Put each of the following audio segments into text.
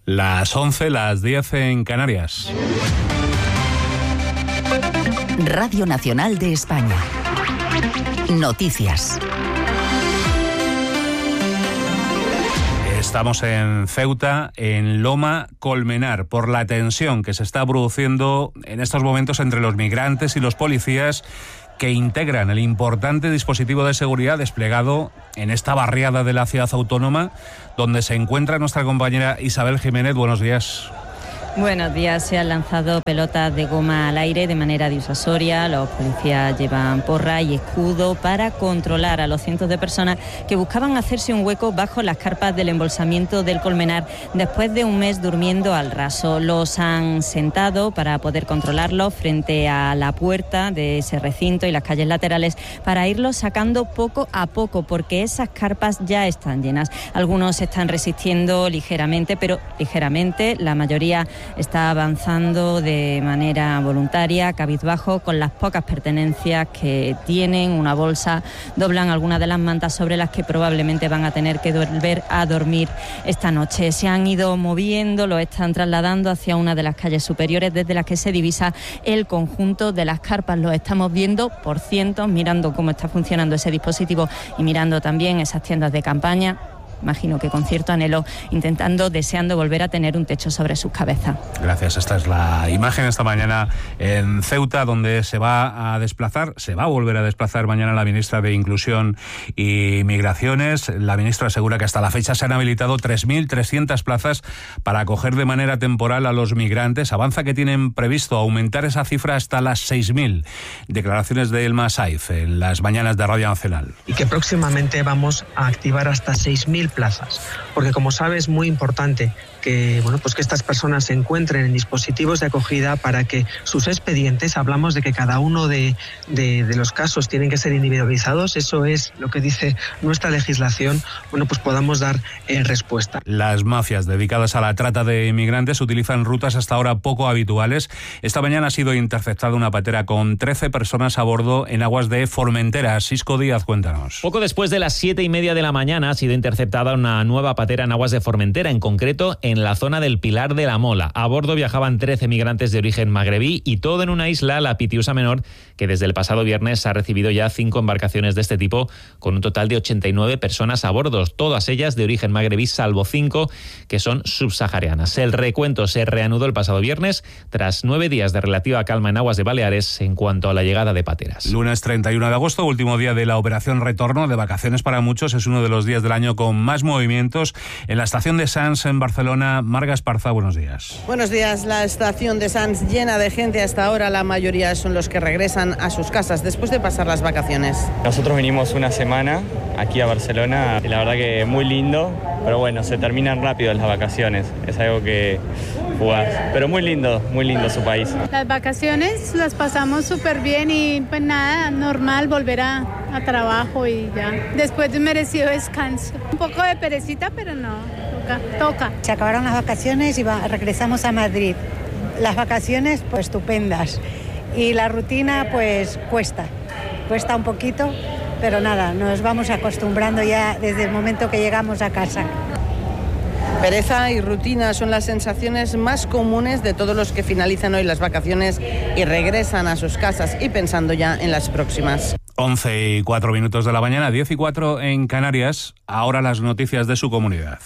Las 11, las 10 en Canarias. Radio Nacional de España. Noticias. Estamos en Ceuta, en Loma Colmenar, por la tensión que se está produciendo en estos momentos entre los migrantes y los policías que integran el importante dispositivo de seguridad desplegado en esta barriada de la ciudad autónoma, donde se encuentra nuestra compañera Isabel Jiménez. Buenos días. Buenos días. Se han lanzado pelotas de goma al aire de manera disuasoria. Los policías llevan porra y escudo para controlar a los cientos de personas que buscaban hacerse un hueco bajo las carpas del embolsamiento del Colmenar después de un mes durmiendo al raso. Los han sentado para poder controlarlos frente a la puerta de ese recinto y las calles laterales para irlos sacando poco a poco, porque esas carpas ya están llenas. Algunos se están resistiendo ligeramente, pero ligeramente. La mayoría está avanzando de manera voluntaria, cabizbajo, con las pocas pertenencias que tienen, una bolsa, doblan algunas de las mantas sobre las que probablemente van a tener que volver a dormir esta noche. Se han ido moviendo, lo están trasladando hacia una de las calles superiores desde las que se divisa el conjunto de las carpas. Lo estamos viendo por cientos, mirando cómo está funcionando ese dispositivo y mirando también esas tiendas de campaña. Imagino que con cierto anhelo, deseando volver a tener un techo sobre sus cabezas. Gracias. Esta es la imagen esta mañana en Ceuta, donde se va a volver a desplazar mañana la ministra de Inclusión y Migraciones. La ministra asegura que hasta la fecha se han habilitado 3.300 plazas para acoger de manera temporal a los migrantes. Avanza que tienen previsto aumentar esa cifra hasta las 6.000. Declaraciones de Elma Saiz en las mañanas de Radio Nacional. Y que próximamente vamos a activar hasta 6.000 plazas, porque como sabes es muy importante que estas personas se encuentren en dispositivos de acogida para que sus expedientes, hablamos de que cada uno de los casos tienen que ser individualizados, eso es lo que dice nuestra legislación, podamos dar respuesta. Las mafias dedicadas a la trata de inmigrantes utilizan rutas hasta ahora poco habituales. Esta mañana ha sido interceptada una patera con 13 personas a bordo en aguas de Formentera. Sisco Díaz, cuéntanos. Poco después de las 7:30 de la mañana ha sido interceptada una nueva patera en aguas de Formentera, en concreto en la zona del Pilar de la Mola. A bordo viajaban 13 migrantes de origen magrebí y todo en una isla, la Pitiusa Menor, que desde el pasado viernes ha recibido ya 5 embarcaciones de este tipo, con un total de 89 personas a bordo, todas ellas de origen magrebí, salvo 5 que son subsaharianas. El recuento se reanudó el pasado viernes tras 9 días de relativa calma en aguas de Baleares en cuanto a la llegada de pateras. Lunes 31 de agosto, último día de la operación retorno de vacaciones para muchos. Es uno de los días del año con más movimientos en la estación de Sants en Barcelona. Marga Esparza, buenos días. Buenos días. La estación de Sants llena de gente hasta ahora. La mayoría son los que regresan a sus casas después de pasar las vacaciones. Nosotros vinimos una semana aquí a Barcelona y la verdad que muy lindo, pero bueno, se terminan rápido las vacaciones. Es algo que fugaz, pero muy lindo su país. Las vacaciones las pasamos súper bien y pues nada, normal volver a trabajo y ya. Después de un merecido descanso. Un poco de perecita, pero no, toca. Se acabaron las vacaciones y regresamos a Madrid. Las vacaciones pues estupendas y la rutina pues cuesta un poquito, pero nada, nos vamos acostumbrando ya desde el momento que llegamos a casa. Pereza y rutina son las sensaciones más comunes de todos los que finalizan hoy las vacaciones y regresan a sus casas y pensando ya en las próximas. 11:04 de la mañana, 10:04 en Canarias. Ahora las noticias de su comunidad.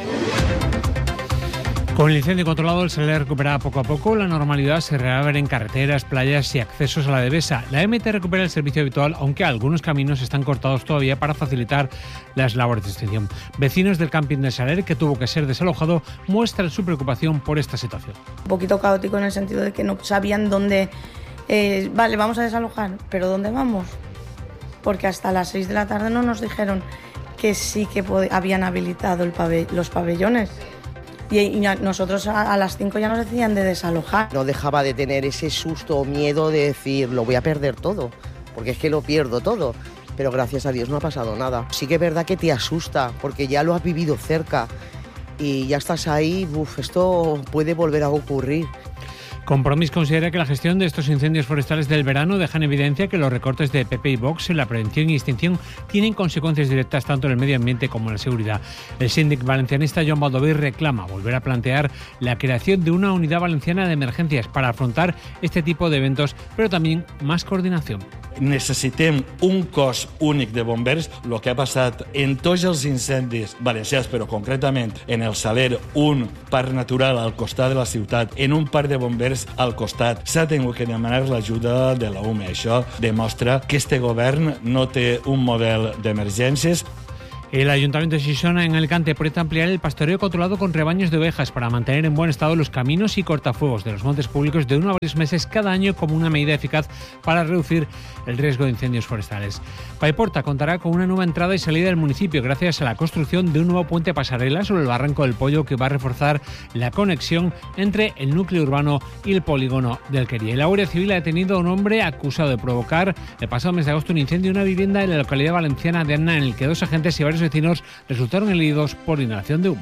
Con el incendio controlado, el Saler recupera poco a poco la normalidad. Se reabren en carreteras, playas y accesos a la Devesa. La MT recupera el servicio habitual, aunque algunos caminos están cortados todavía para facilitar las labores de extinción. Vecinos del camping del Saler, que tuvo que ser desalojado, muestran su preocupación por esta situación. Un poquito caótico en el sentido de que no sabían dónde... vale, vamos a desalojar, pero ¿dónde vamos? Porque hasta las 6 de la tarde no nos dijeron que sí que habían habilitado los pabellones. Y nosotros a las 5 ya nos decían de desalojar. No dejaba de tener ese susto o miedo de decir, lo voy a perder todo, porque es que lo pierdo todo. Pero gracias a Dios no ha pasado nada. Sí que es verdad que te asusta, porque ya lo has vivido cerca y ya estás ahí, esto puede volver a ocurrir. Compromís considera que la gestión de estos incendios forestales del verano deja en evidencia que los recortes de PP y Vox en la prevención y extinción tienen consecuencias directas tanto en el medio ambiente como en la seguridad. El síndic valencianista Joan Baldoví reclama volver a plantear la creación de una unidad valenciana de emergencias para afrontar este tipo de eventos, pero también más coordinación. Necessitem un cos únic de bombers. El que ha passat en tots els incendis valencians, però concretament en el Saler, un parc natural al costat de la ciutat, en un parc de bombers al costat, s'ha tingut que demanar l'ajuda de la UME. Això demostra que este govern no té un model d'emergències. El Ayuntamiento de Xixona, en Alicante, proyecta ampliar el pastoreo controlado con rebaños de ovejas para mantener en buen estado los caminos y cortafuegos de los montes públicos de 1 a varios meses cada año como una medida eficaz para reducir el riesgo de incendios forestales. Paiporta contará con una nueva entrada y salida del municipio gracias a la construcción de un nuevo puente pasarela sobre el Barranco del Pollo que va a reforzar la conexión entre el núcleo urbano y el polígono del Quería. Y la Guardia Civil ha detenido a un hombre acusado de provocar el pasado mes de agosto un incendio en una vivienda en la localidad valenciana de Anna, en el que 2 agentes y varios vecinos resultaron heridos por inhalación de humo.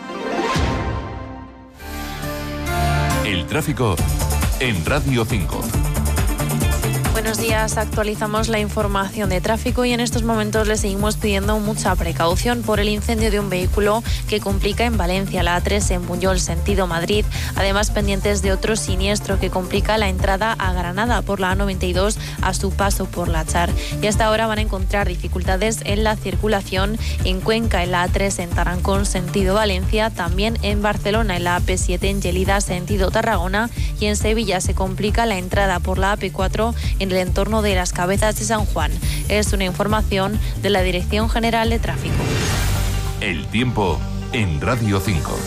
El tráfico en Radio 5. Buenos días, actualizamos la información de tráfico y en estos momentos le seguimos pidiendo mucha precaución por el incendio de un vehículo que complica en Valencia, la A3 en Buñol, sentido Madrid. Además, pendientes de otro siniestro que complica la entrada a Granada por la A92 a su paso por la Char. Y hasta ahora van a encontrar dificultades en la circulación en Cuenca, en la A3 en Tarancón, sentido Valencia, también en Barcelona, en la AP7 en Gelida, sentido Tarragona, y en Sevilla se complica la entrada por la AP4 en el entorno de las Cabezas de San Juan. Es una información de la Dirección General de Tráfico. El tiempo en Radio 5.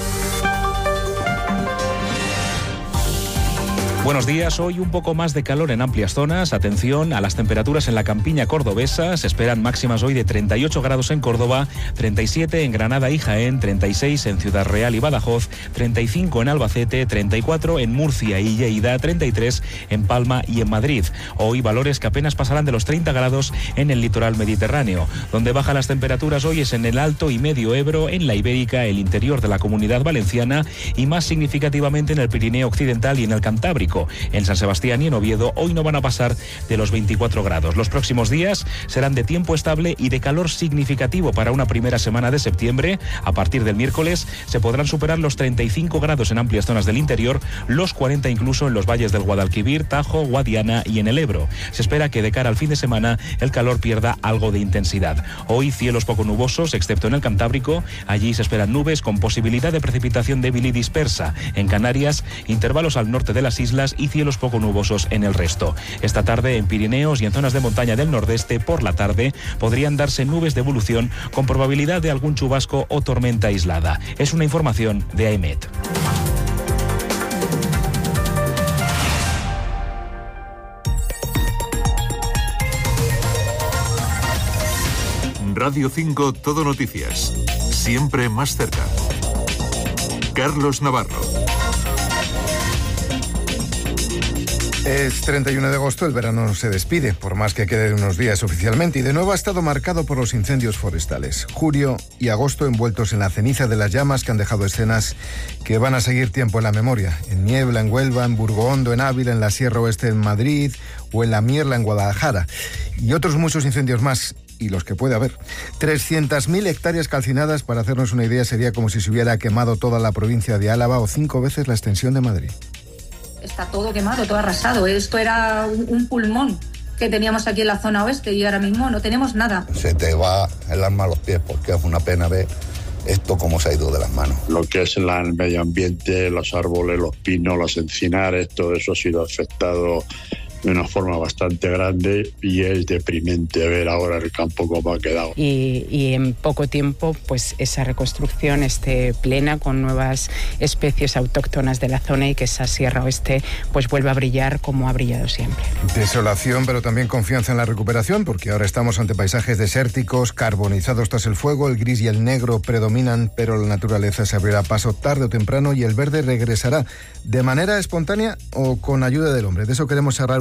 Buenos días, hoy un poco más de calor en amplias zonas. Atención a las temperaturas en la campiña cordobesa. Se esperan máximas hoy de 38 grados en Córdoba, 37 en Granada y Jaén, 36 en Ciudad Real y Badajoz, 35 en Albacete, 34 en Murcia y Lleida, 33 en Palma y en Madrid. Hoy valores que apenas pasarán de los 30 grados en el litoral mediterráneo. Donde bajan las temperaturas hoy es en el Alto y Medio Ebro, en la Ibérica, el interior de la Comunidad Valenciana y más significativamente en el Pirineo Occidental y en el Cantábrico. En San Sebastián y en Oviedo hoy no van a pasar de los 24 grados. Los próximos días serán de tiempo estable y de calor significativo para una primera semana de septiembre. A partir del miércoles se podrán superar los 35 grados en amplias zonas del interior, los 40 incluso en los valles del Guadalquivir, Tajo, Guadiana y en el Ebro. Se espera que de cara al fin de semana el calor pierda algo de intensidad. Hoy cielos poco nubosos, excepto en el Cantábrico. Allí se esperan nubes con posibilidad de precipitación débil y dispersa. En Canarias, intervalos al norte de las islas y cielos poco nubosos en el resto. Esta tarde en Pirineos y en zonas de montaña del nordeste, por la tarde, podrían darse nubes de evolución con probabilidad de algún chubasco o tormenta aislada. Es una información de AEMET. Radio 5 Todo Noticias. Siempre más cerca. Carlos Navarro. Es 31 de agosto, el verano se despide, por más que quede unos días oficialmente, y de nuevo ha estado marcado por los incendios forestales. Julio y agosto envueltos en la ceniza de las llamas que han dejado escenas que van a seguir tiempo en la memoria. En Niebla, en Huelva, en Burgondo, en Ávila, en la Sierra Oeste, en Madrid o en La Mierla, en Guadalajara. Y otros muchos incendios más. Y los que puede haber. 300.000 hectáreas calcinadas, para hacernos una idea, sería como si se hubiera quemado toda la provincia de Álava o 5 veces la extensión de Madrid. Está todo quemado, todo arrasado. Esto era un pulmón que teníamos aquí en la zona oeste y ahora mismo no tenemos nada. Se te va el alma a los pies porque es una pena ver esto cómo se ha ido de las manos. Lo que es el medio ambiente, los árboles, los pinos, los encinares, todo eso ha sido afectado de una forma bastante grande y es deprimente ver ahora el campo como ha quedado. Y en poco tiempo pues esa reconstrucción esté plena con nuevas especies autóctonas de la zona y que esa Sierra Oeste pues vuelva a brillar como ha brillado siempre. Desolación, pero también confianza en la recuperación, porque ahora estamos ante paisajes desérticos, carbonizados tras el fuego, el gris y el negro predominan, pero la naturaleza se abrirá paso tarde o temprano y el verde regresará de manera espontánea o con ayuda del hombre. De eso queremos cerrar una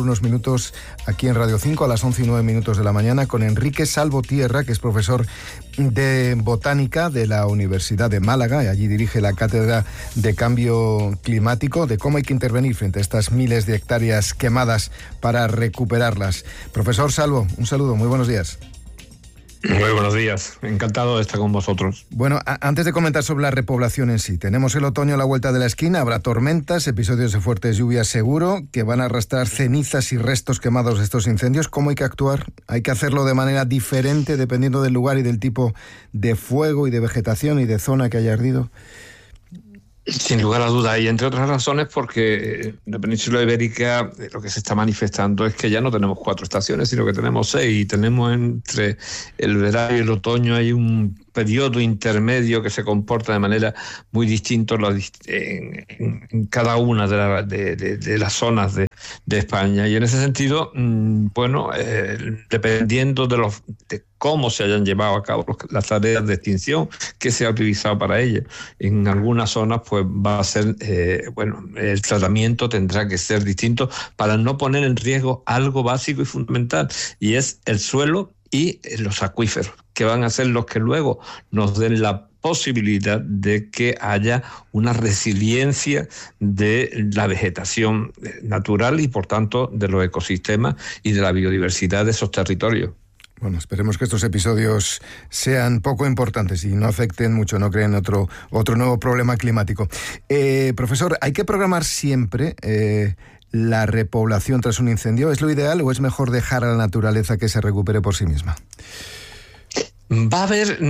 unos minutos aquí en Radio 5 a las 11:09 de la mañana con Enrique Salvotierra, que es profesor de Botánica de la Universidad de Málaga, y allí dirige la Cátedra de Cambio Climático, de cómo hay que intervenir frente a estas miles de hectáreas quemadas para recuperarlas. Profesor Salvo, un saludo, muy buenos días. Muy buenos días, encantado de estar con vosotros. Bueno, antes de comentar sobre la repoblación en sí, tenemos el otoño a la vuelta de la esquina, habrá tormentas, episodios de fuertes lluvias seguro, que van a arrastrar cenizas y restos quemados de estos incendios. ¿Cómo hay que actuar? ¿Hay que hacerlo de manera diferente dependiendo del lugar y del tipo de fuego y de vegetación y de zona que haya ardido? Sin lugar a dudas, y entre otras razones porque en la península ibérica lo que se está manifestando es que ya no tenemos 4 estaciones, sino que tenemos 6, y tenemos entre el verano y el otoño hay un periodo intermedio que se comporta de manera muy distinta en cada una de las zonas de España. Y en ese sentido, dependiendo de cómo se hayan llevado a cabo las tareas de extinción que se ha utilizado para ello, en algunas zonas pues va a ser, el tratamiento tendrá que ser distinto para no poner en riesgo algo básico y fundamental, y es el suelo y los acuíferos, que van a ser los que luego nos den la posibilidad de que haya una resiliencia de la vegetación natural y por tanto de los ecosistemas y de la biodiversidad de esos territorios. Bueno, esperemos que estos episodios sean poco importantes y no afecten mucho, no creen otro nuevo problema climático. Profesor, ¿hay que programar siempre la repoblación tras un incendio? ¿Es lo ideal o es mejor dejar a la naturaleza que se recupere por sí misma? Va a haber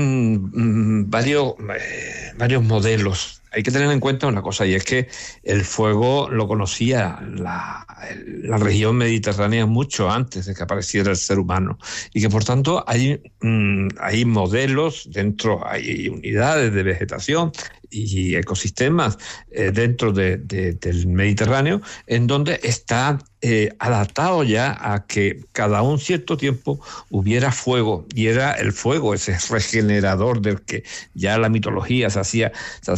varios modelos. Hay que tener en cuenta una cosa, y es que el fuego lo conocía la región mediterránea mucho antes de que apareciera el ser humano, y que por tanto hay modelos dentro, hay unidades de vegetación y ecosistemas dentro del Mediterráneo en donde está adaptado ya a que cada un cierto tiempo hubiera fuego, y era el fuego ese regenerador del que ya la mitología se hacía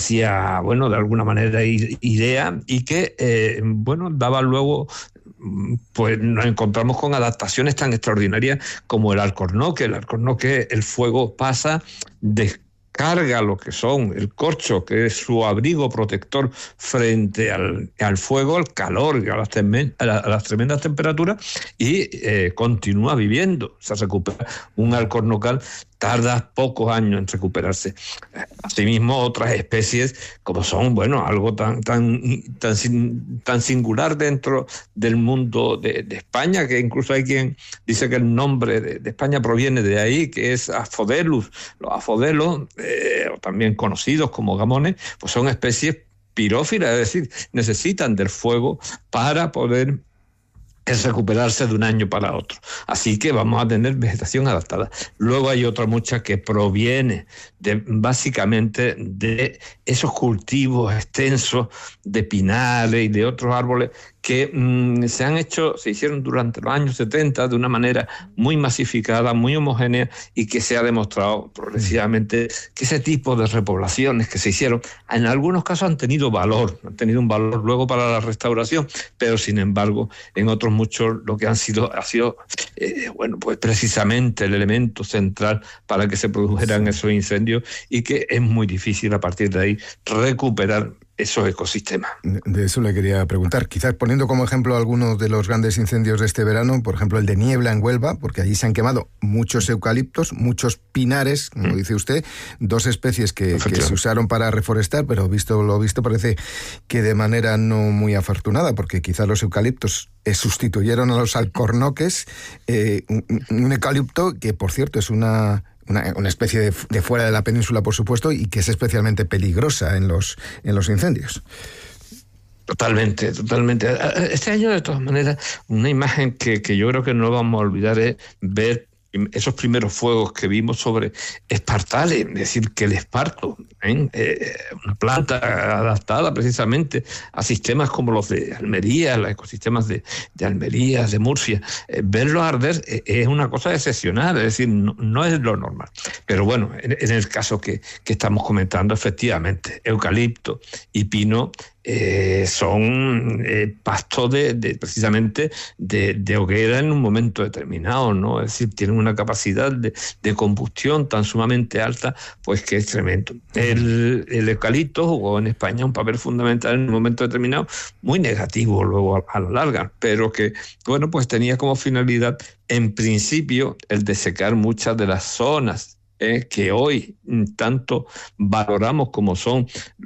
de alguna manera idea, y que daba luego, pues nos encontramos con adaptaciones tan extraordinarias como el alcornoque. El fuego pasa descarga lo que son el corcho, que es su abrigo protector frente al fuego, al calor y a las tremendas temperaturas, y continúa viviendo. Se recupera un alcornocal, tarda pocos años en recuperarse. Asimismo, otras especies, como son, algo tan singular dentro del mundo de España, que incluso hay quien dice que el nombre de España proviene de ahí, que es Asphodelus. Los asphodelos, o también conocidos como gamones, pues son especies pirófilas, es decir, necesitan del fuego para poder recuperarse de un año para otro. Así que vamos a tener vegetación adaptada. Luego hay otra mucha que proviene básicamente de esos cultivos extensos de pinares y de otros árboles que se hicieron durante los años 70 de una manera muy masificada, muy homogénea, y que se ha demostrado progresivamente que ese tipo de repoblaciones que se hicieron, en algunos casos han tenido un valor luego para la restauración, pero sin embargo, en otros muchos lo que ha sido pues precisamente el elemento central para que se produjeran esos incendios, y que es muy difícil a partir de ahí recuperar esos ecosistemas. De eso le quería preguntar, quizás poniendo como ejemplo algunos de los grandes incendios de este verano, por ejemplo el de Niebla en Huelva, porque allí se han quemado muchos eucaliptos, muchos pinares, como dice usted, 2 especies que se usaron para reforestar, pero visto lo visto parece que de manera no muy afortunada, porque quizás los eucaliptos sustituyeron a los alcornoques, un eucalipto que por cierto es una especie de fuera de la península, por supuesto, y que es especialmente peligrosa en los incendios. Totalmente. Este año, de todas maneras, una imagen que yo creo que no vamos a olvidar es ver esos primeros fuegos que vimos sobre espartales, es decir, que el esparto, una planta adaptada precisamente a sistemas como los de Almería, los ecosistemas de Almería, de Murcia, verlo arder es una cosa excepcional, es decir, no es lo normal. Pero bueno, en el caso que estamos comentando, efectivamente, eucalipto y pino son pasto precisamente de hoguera en un momento determinado, ¿no? Es decir, tienen una capacidad de combustión tan sumamente alta, pues que es tremendo. El eucalipto jugó en España un papel fundamental en un momento determinado, muy negativo luego a la larga, pero que, bueno, pues tenía como finalidad, en principio, el de secar muchas de las zonas que hoy tanto valoramos, como son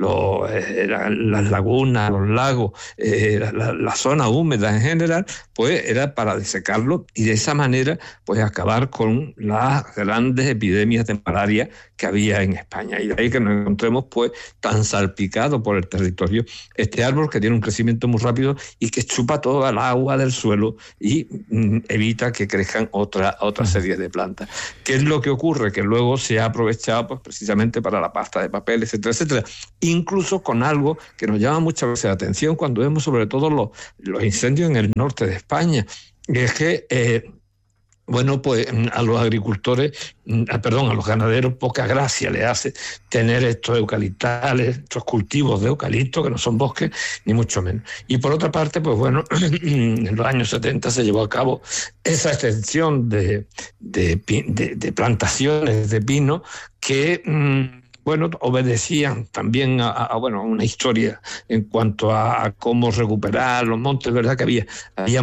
las lagunas, los lagos, la zona húmeda en general, pues era para desecarlo y de esa manera pues acabar con las grandes epidemias de malaria que había en España. Y de ahí que nos encontremos pues tan salpicado por el territorio este árbol, que tiene un crecimiento muy rápido y que chupa toda el agua del suelo y evita que crezcan otra serie de plantas. ¿Qué es lo que ocurre? Que luego se ha aprovechado pues precisamente para la pasta de papel, etcétera, etcétera. Incluso con algo que nos llama muchas veces la atención cuando vemos sobre todo los incendios en el norte de España, y es que bueno, pues a los agricultores, a los ganaderos, poca gracia le hace tener estos eucaliptales, estos cultivos de eucalipto, que no son bosques, ni mucho menos. Y por otra parte, pues bueno, en los años 70 se llevó a cabo esa extensión de plantaciones de pino que bueno, obedecían también a una historia en cuanto a cómo recuperar los montes, ¿verdad? Que había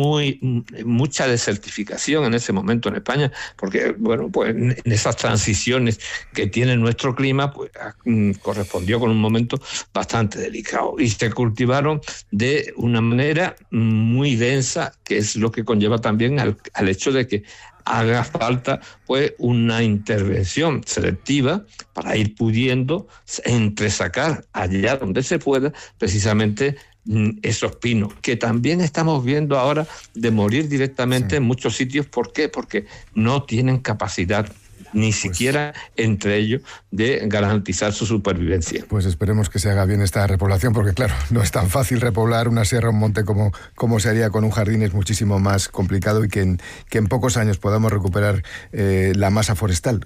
mucha desertificación en ese momento en España, porque, bueno, pues en esas transiciones que tiene nuestro clima, pues correspondió con un momento bastante delicado. Y se cultivaron de una manera muy densa, que es lo que conlleva también al hecho de que haga falta pues una intervención selectiva para ir pudiendo entresacar allá donde se pueda precisamente esos pinos, que también estamos viendo ahora de morir directamente en muchos sitios. ¿Por qué? Porque no tienen capacidad ni siquiera entre ellos de garantizar su supervivencia. Pues esperemos que se haga bien esta repoblación, porque claro, no es tan fácil repoblar una sierra o un monte como se haría con un jardín, es muchísimo más complicado, y que en pocos años podamos recuperar la masa forestal.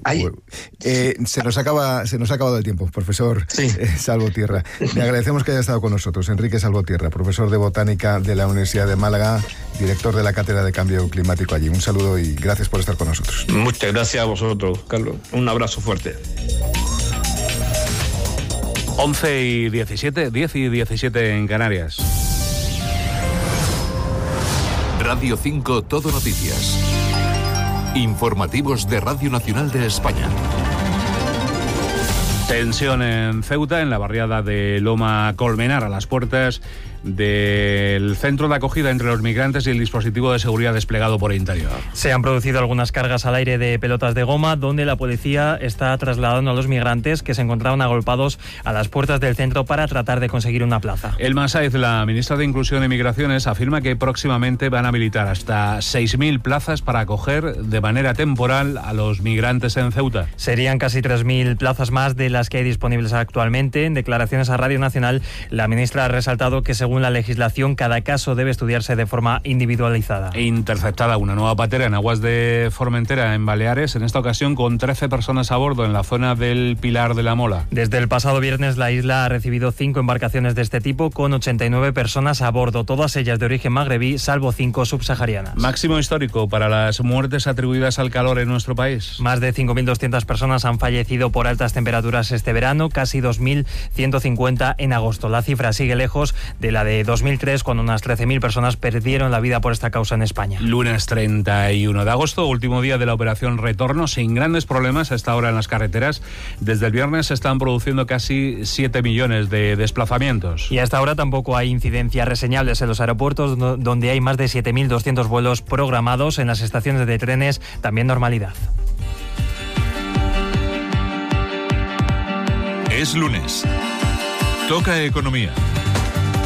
Se nos ha acabado el tiempo, profesor Salvotierra. Le agradecemos que haya estado con nosotros. Enrique Salvotierra, profesor de Botánica de la Universidad de Málaga, director de la Cátedra de Cambio Climático allí. Un saludo y gracias por estar con nosotros. Muchas gracias a vosotros, Carlos. Un abrazo fuerte. 11:17, 10:17 en Canarias. Radio 5 Todo Noticias. Informativos de Radio Nacional de España. Tensión en Ceuta, en la barriada de Loma Colmenar, a las puertas del centro de acogida entre los migrantes y el dispositivo de seguridad desplegado por Interior. Se han producido algunas cargas al aire de pelotas de goma, donde la policía está trasladando a los migrantes que se encontraban agolpados a las puertas del centro para tratar de conseguir una plaza. Elma Sáez, la ministra de Inclusión y Migraciones, afirma que próximamente van a habilitar hasta 6.000 plazas para acoger de manera temporal a los migrantes en Ceuta. Serían casi 3.000 plazas más de las que hay disponibles actualmente. En declaraciones a Radio Nacional, la ministra ha resaltado que según la legislación, cada caso debe estudiarse de forma individualizada. Interceptada una nueva patera en aguas de Formentera, en Baleares, en esta ocasión con 13 personas a bordo en la zona del Pilar de la Mola. Desde el pasado viernes, la isla ha recibido 5 embarcaciones de este tipo con 89 personas a bordo, todas ellas de origen magrebí, salvo 5 subsaharianas. Máximo histórico para las muertes atribuidas al calor en nuestro país. Más de 5.200 personas han fallecido por altas temperaturas este verano, casi 2.150 en agosto. La cifra sigue lejos de la de 2003, cuando unas 13.000 personas perdieron la vida por esta causa en España. Lunes 31 de agosto, último día de la operación Retorno, sin grandes problemas a esta hora en las carreteras. Desde el viernes se están produciendo casi 7 millones de desplazamientos. Y hasta ahora tampoco hay incidencias reseñables en los aeropuertos, donde hay más de 7.200 vuelos programados. En las estaciones de trenes también normalidad. Es lunes. Toca economía.